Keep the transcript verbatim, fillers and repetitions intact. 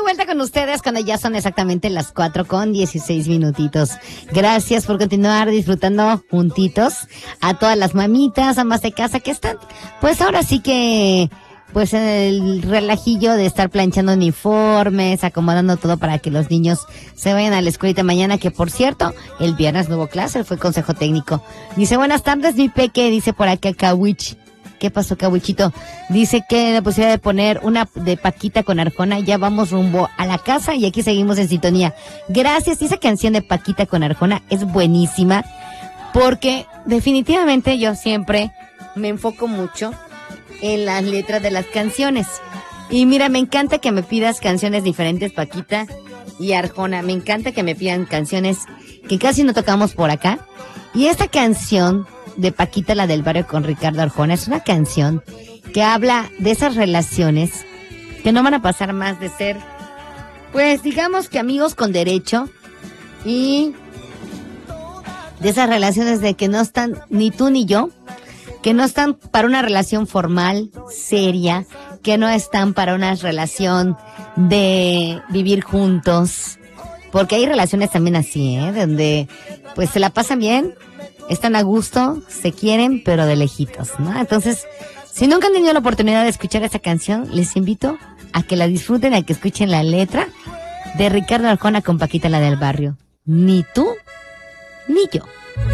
vuelta con ustedes cuando ya son exactamente las cuatro con dieciséis minutitos. Gracias por continuar disfrutando juntitos a todas las mamitas, amas de casa que están, pues ahora sí que, pues en el relajillo de estar planchando uniformes, acomodando todo para que los niños se vayan a la escuelita mañana, que por cierto, el viernes no hubo clase, fue consejo técnico. Dice, buenas tardes, mi peque, dice por acá Kawich. ¿Qué pasó, Cabuchito? Dice que la posibilidad de poner una de Paquita con Arjona, ya vamos rumbo a la casa y aquí seguimos en sintonía. Gracias, esa canción de Paquita con Arjona es buenísima porque definitivamente yo siempre me enfoco mucho en las letras de las canciones. Y mira, me encanta que me pidas canciones diferentes, Paquita y Arjona. Me encanta que me pidan canciones que casi no tocamos por acá. Y esta canción de Paquita, la del barrio con Ricardo Arjona, es una canción que habla de esas relaciones que no van a pasar más de ser, pues digamos que amigos con derecho, y de esas relaciones de que no están ni tú ni yo, que no están para una relación formal, seria, que no están para una relación de vivir juntos, porque hay relaciones también así, ¿eh? Donde pues se la pasan bien, están a gusto, se quieren, pero de lejitos, ¿no? Entonces, si nunca han tenido la oportunidad de escuchar esta canción, les invito a que la disfruten, a que escuchen la letra de Ricardo Arjona con Paquita, la del barrio. Ni tú, ni yo.